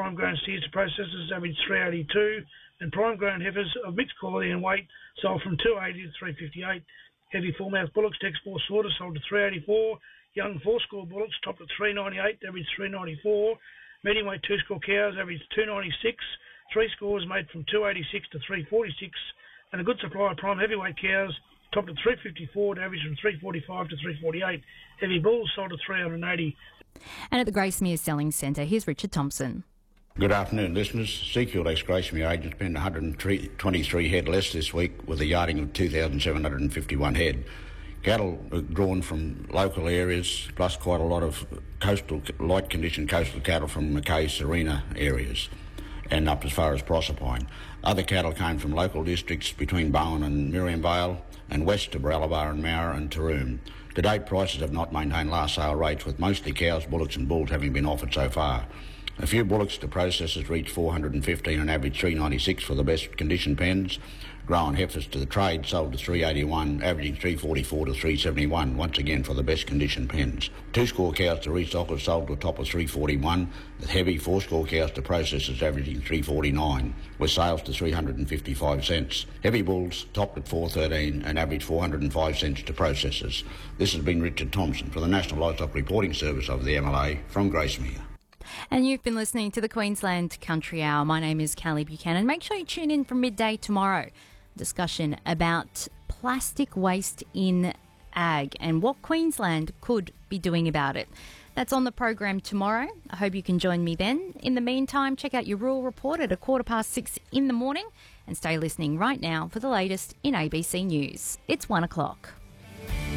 prime grown steers to processors averaged 382, and prime grown heifers of mixed quality and weight sold from 280 to 358. Heavy full-mouth bullocks to export slaughter sold to 384. Young four-score bullocks topped at 398, averaged 394. Medium weight two-score cows averaged 296. Three scores made from 286 to 346, and a good supply of prime heavyweight cows topped at 354 to average from 345 to 348. Heavy bulls sold to 380. And at the Gracemere Selling Centre, here's Richard Thompson. Good afternoon, listeners. Seafield ex-Gracemere agents penned 123 head less this week with a yarding of 2,751 head. Cattle drawn from local areas, plus quite a lot of light condition coastal cattle from Mackay, Serena areas, and up as far as Proserpine. Other cattle came from local districts between Bowen and Miriam Vale, and west to Baralaba and Mara and Taroom. To date, prices have not maintained last sale rates, with mostly cows, bullocks and bulls having been offered so far. A few bullocks to processors reached 415 and average 396 for the best condition pens. Grown heifers to the trade sold to 381, averaging 344 to 371, once again for the best condition pens. Two-score cows to restockers sold to a top of 341, with heavy four-score cows to processors averaging 349, with sales to 355 cents. Heavy bulls topped at 413 and averaged 405 cents to processors. This has been Richard Thompson for the National Livestock Reporting Service of the MLA from Gracemere. And you've been listening to the Queensland Country Hour. My name is Callie Buchanan. Make sure you tune in from midday tomorrow. Discussion about plastic waste in ag and what Queensland could be doing about it. That's on the program tomorrow. I hope you can join me then. In the meantime, check out your Rural Report at 6:15 in the morning and stay listening right now for the latest in ABC News. It's 1 o'clock.